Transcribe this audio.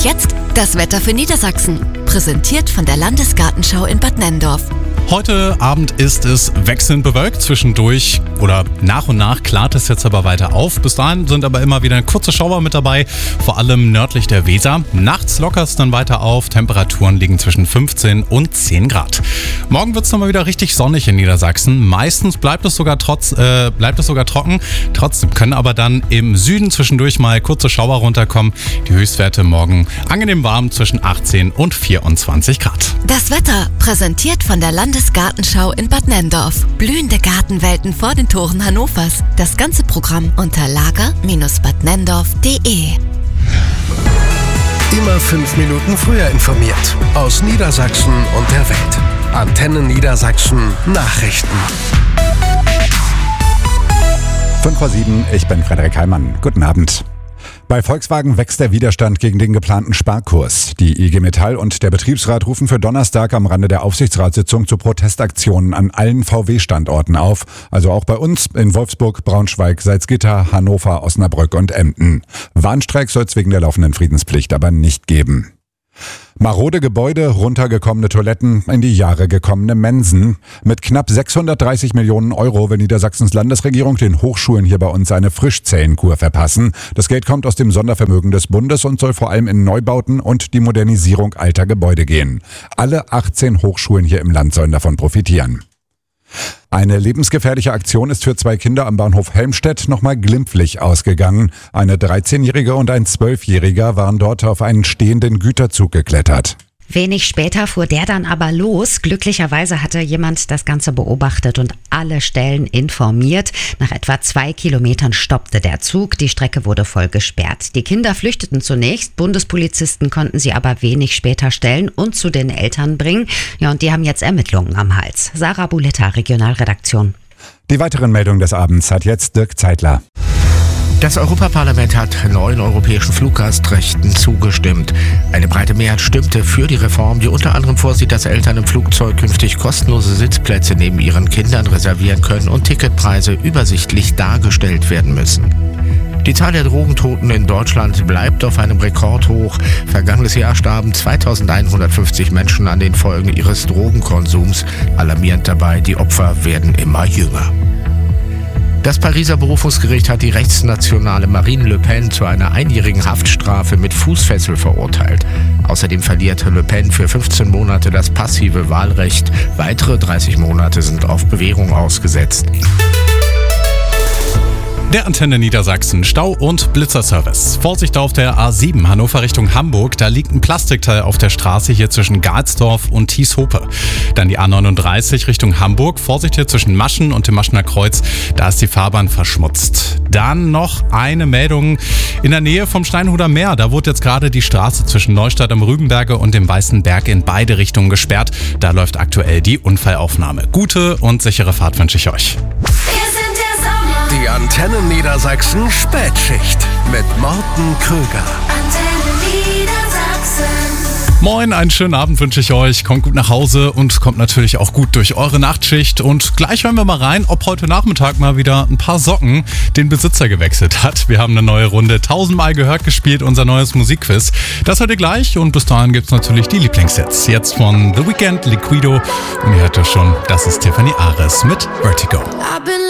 Und jetzt das Wetter für Niedersachsen. Präsentiert von der Landesgartenschau in Bad Nenndorf. Heute Abend ist es wechselnd bewölkt zwischendurch oder nach und nach klart es jetzt aber weiter auf. Bis dahin sind aber immer wieder kurze Schauer mit dabei, vor allem nördlich der Weser. Nachts lockert es dann weiter auf, Temperaturen liegen zwischen 15 und 10 Grad. Morgen wird es nochmal wieder richtig sonnig in Niedersachsen. Meistens bleibt es sogar trocken. Trotzdem können aber dann im Süden zwischendurch mal kurze Schauer runterkommen. Die Höchstwerte morgen angenehm warm zwischen 18 und 24 Grad. Das Wetter präsentiert von der Landesgartenschau in Bad Nenndorf. Blühende Gartenwelten vor den Toren Hannovers. Das ganze Programm unter lager-badnenndorf.de. Immer 5 Minuten früher informiert. Aus Niedersachsen und der Welt. Antenne Niedersachsen Nachrichten. 5:07 ich bin Frederik Heimann. Guten Abend. Bei Volkswagen wächst der Widerstand gegen den geplanten Sparkurs. Die IG Metall und der Betriebsrat rufen für Donnerstag am Rande der Aufsichtsratssitzung zu Protestaktionen an allen VW-Standorten auf. Also auch bei uns in Wolfsburg, Braunschweig, Salzgitter, Hannover, Osnabrück und Emden. Warnstreik soll es wegen der laufenden Friedenspflicht aber nicht geben. Marode Gebäude, runtergekommene Toiletten, in die Jahre gekommene Mensen. Mit knapp 630 Millionen Euro will Niedersachsens Landesregierung den Hochschulen hier bei uns eine Frischzellenkur verpassen. Das Geld kommt aus dem Sondervermögen des Bundes und soll vor allem in Neubauten und die Modernisierung alter Gebäude gehen. Alle 18 Hochschulen hier im Land sollen davon profitieren. Eine lebensgefährliche Aktion ist für 2 Kinder am Bahnhof Helmstedt nochmal glimpflich ausgegangen. Eine 13-Jährige und ein 12-Jähriger waren dort auf einen stehenden Güterzug geklettert. Wenig später fuhr der dann aber los. Glücklicherweise hatte jemand das Ganze beobachtet und alle Stellen informiert. Nach etwa 2 Kilometern stoppte der Zug. Die Strecke wurde voll gesperrt. Die Kinder flüchteten zunächst. Bundespolizisten konnten sie aber wenig später stellen und zu den Eltern bringen. Ja, und die haben jetzt Ermittlungen am Hals. Sarah Buletta, Regionalredaktion. Die weiteren Meldungen des Abends hat jetzt Dirk Zeitler. Das Europaparlament hat 9 europäischen Fluggastrechten zugestimmt. Eine breite Mehrheit stimmte für die Reform, die unter anderem vorsieht, dass Eltern im Flugzeug künftig kostenlose Sitzplätze neben ihren Kindern reservieren können und Ticketpreise übersichtlich dargestellt werden müssen. Die Zahl der Drogentoten in Deutschland bleibt auf einem Rekordhoch. Vergangenes Jahr starben 2150 Menschen an den Folgen ihres Drogenkonsums. Alarmierend dabei, die Opfer werden immer jünger. Das Pariser Berufungsgericht hat die rechtsnationale Marine Le Pen zu einer einjährigen Haftstrafe mit Fußfessel verurteilt. Außerdem verliert Le Pen für 15 Monate das passive Wahlrecht. Weitere 30 Monate sind auf Bewährung ausgesetzt. Der Antenne Niedersachsen Stau- und Blitzerservice. Vorsicht auf der A7 Hannover Richtung Hamburg. Da liegt ein Plastikteil auf der Straße hier zwischen Galsdorf und Thieshope. Dann die A39 Richtung Hamburg. Vorsicht hier zwischen Maschen und dem Maschener Kreuz. Da ist die Fahrbahn verschmutzt. Dann noch eine Meldung in der Nähe vom Steinhuder Meer. Da wurde jetzt gerade die Straße zwischen Neustadt am Rügenberge und dem Weißen Berg in beide Richtungen gesperrt. Da läuft aktuell die Unfallaufnahme. Gute und sichere Fahrt wünsche ich euch. Die Antenne Niedersachsen Spätschicht mit Morten Krüger. Antenne Niedersachsen. Moin, einen schönen Abend wünsche ich euch. Kommt gut nach Hause und kommt natürlich auch gut durch eure Nachtschicht. Und gleich hören wir mal rein, ob heute Nachmittag mal wieder ein paar Socken den Besitzer gewechselt hat. Wir haben eine neue Runde 1000-mal gehört gespielt, unser neues Musikquiz. Das hört ihr gleich und bis dahin gibt's natürlich die Lieblingssets. Jetzt von The Weeknd, Liquido und ihr hört ja schon, das ist Tiffany Ares mit Vertigo.